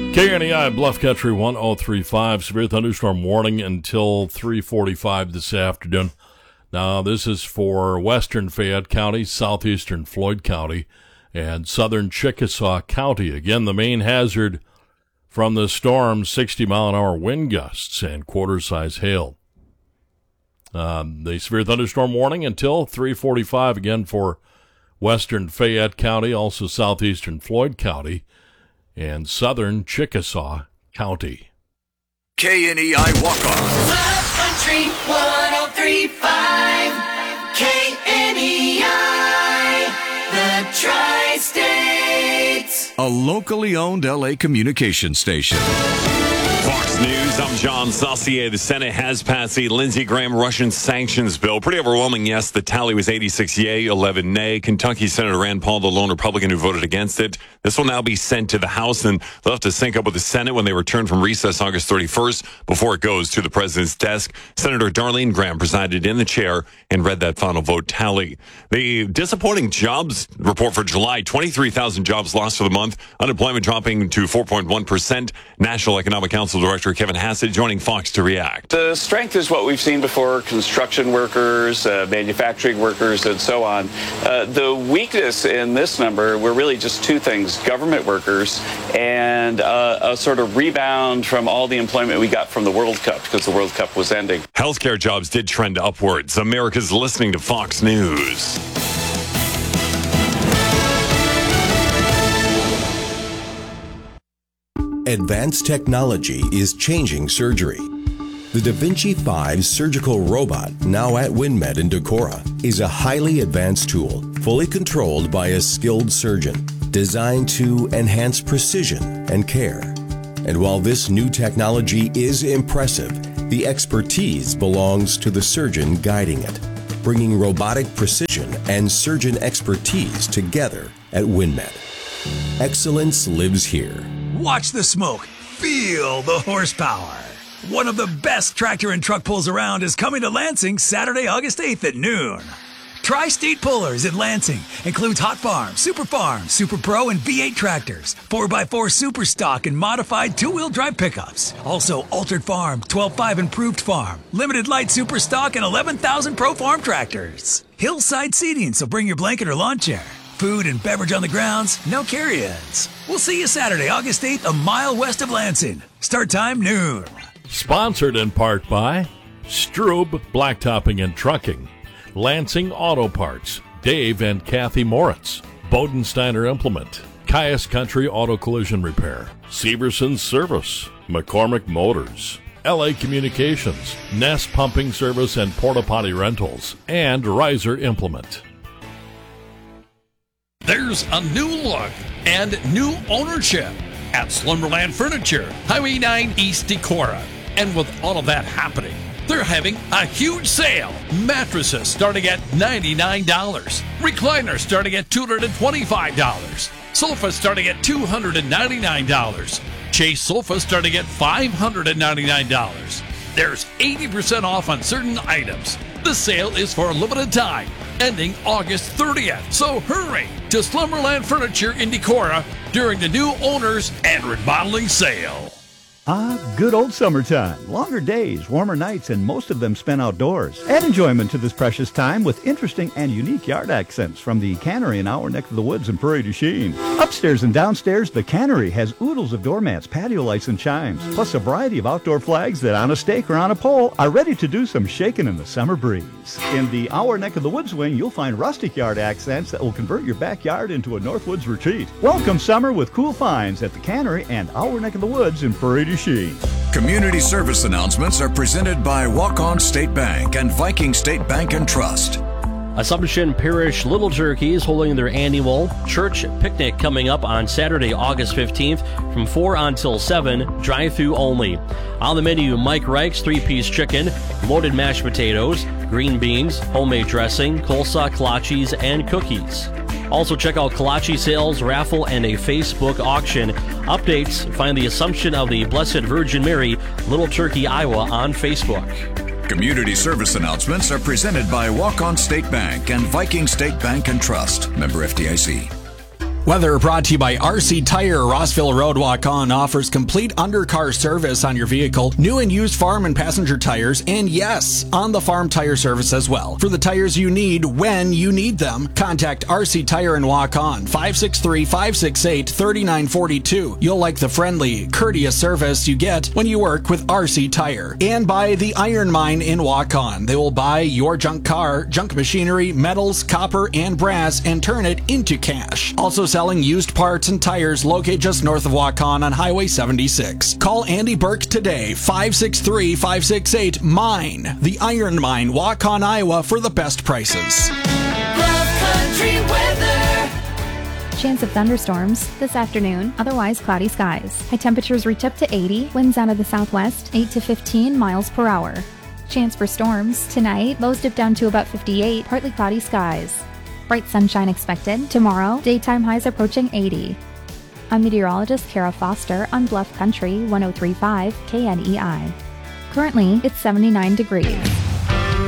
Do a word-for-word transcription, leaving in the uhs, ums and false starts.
K N E I Bluff Country one oh three point five. Severe thunderstorm warning until three forty-five this afternoon. Now, this is for western Fayette County, southeastern Floyd County, and southern Chickasaw County. Again, the main hazard from the storm, sixty mile an hour wind gusts and quarter-size hail. Um, the severe thunderstorm warning until three forty-five, again for western Fayette County, also southeastern Floyd County, and southern Chickasaw County. K N E I Walk-On. Bluff Country one oh three point five. K N E I, the Tri-States. A locally owned L A communication station. Fox News, I'm John Saucier. The Senate has passed the Lindsey Graham Russian sanctions bill. Pretty overwhelming, yes. The tally was eighty-six yay, eleven nay. Kentucky Senator Rand Paul, the lone Republican who voted against it. This will now be sent to the House, and they'll have to sync up with the Senate when they return from recess August thirty-first before it goes to the president's desk. Senator Darlene Graham presided in the chair and read that final vote tally. The disappointing jobs report for July, twenty-three thousand jobs lost for the month. Unemployment dropping to four point one percent. National Economic Council Director Kevin Hassett joining Fox to react. The strength is what we've seen before: construction workers, uh, manufacturing workers, and so on. Uh, the weakness in this number were really just two things: government workers and uh, a sort of rebound from all the employment we got from the World Cup, because the World Cup was ending. Healthcare jobs did trend upwards. America's listening to Fox News. Advanced technology is changing surgery. The Da Vinci five surgical robot, now at WinMed in Decorah, is a highly advanced tool, fully controlled by a skilled surgeon, designed to enhance precision and care. And while this new technology is impressive, the expertise belongs to the surgeon guiding it, bringing robotic precision and surgeon expertise together at WinMed. Excellence lives here. Watch the smoke. Feel the horsepower. One of the best tractor and truck pulls around is coming to Lansing Saturday, August eighth at noon. Tri-State Pullers in Lansing includes Hot Farm, Super Farm, Super Pro, and V eight tractors, four by four Super Stock and modified two-wheel drive pickups. Also, Altered Farm, twelve five Improved Farm, Limited Light Super Stock, and eleven thousand Pro Farm tractors. Hillside seating, so bring your blanket or lawn chair. Food and beverage on the grounds, no carry-ins. We'll see you Saturday, August eighth, a mile west of Lansing. Start time noon. Sponsored in part by Strube Blacktopping and Trucking, Lansing Auto Parts, Dave and Kathy Moritz, Bodensteiner Implement, Caius Country Auto Collision Repair, Severson Service, McCormick Motors, L A Communications, Nest Pumping Service and Porta Potty Rentals, and Riser Implement. There's a new look and new ownership at Slumberland Furniture, Highway nine East Decorah. And with all of that happening, they're having a huge sale. Mattresses starting at ninety-nine dollars. Recliners starting at two hundred twenty-five dollars. Sofas starting at two hundred ninety-nine dollars. Chase sofas starting at five hundred ninety-nine dollars. There's eighty percent off on certain items. The sale is for a limited time, ending August thirtieth. So hurry to Slumberland Furniture in Decorah during the new owners and remodeling sale. Ah, good old summertime. Longer days, warmer nights, and most of them spent outdoors. Add enjoyment to this precious time with interesting and unique yard accents from the Cannery in our neck of the woods in Prairie du Chien. Upstairs and downstairs, the Cannery has oodles of doormats, patio lights, and chimes, plus a variety of outdoor flags that on a stake or on a pole are ready to do some shaking in the summer breeze. In the Our Neck of the Woods wing, you'll find rustic yard accents that will convert your backyard into a Northwoods retreat. Welcome summer with cool finds at the Cannery and Our Neck of the Woods in Prairie du Chien. Community service announcements are presented by Walk-On State Bank and Viking State Bank and Trust. Assumption Parish Little Turkey is holding their annual church picnic coming up on Saturday, August fifteenth from four until seven, drive-through only. On the menu, Mike Reich's three-piece chicken, loaded mashed potatoes, green beans, homemade dressing, coleslaw, kolaches, and cookies. Also check out kolache sales, raffle, and a Facebook auction. Updates, find the Assumption of the Blessed Virgin Mary, Little Turkey, Iowa on Facebook. Community service announcements are presented by Walk-On State Bank and Viking State Bank and Trust. Member F D I C. Weather brought to you by R C Tire. Rossville Road, Waukon offers complete undercar service on your vehicle, new and used farm and passenger tires, and yes, on the farm tire service as well. For the tires you need when you need them, contact R C Tire in Waukon, five six three, five six eight, three nine four two. You'll like the friendly, courteous service you get when you work with R C Tire. And by the Iron Mine in Waukon. They will buy your junk car, junk machinery, metals, copper, and brass and turn it into cash. Also selling used parts and tires located just north of Waukon on Highway seventy-six. Call Andy Burke today, five six three, five six eight, MINE. The Iron Mine, Waukon, Iowa, for the best prices. Love Country weather. Chance of thunderstorms this afternoon, otherwise cloudy skies. High temperatures reach up to eighty, winds out of the southwest, eight to fifteen miles per hour. Chance for storms tonight, lows dip down to about fifty-eight, partly cloudy skies. Bright sunshine expected. Tomorrow, daytime highs approaching eighty. I'm meteorologist Kara Foster on Bluff Country one oh three point five K N E I. Currently, it's seventy-nine degrees.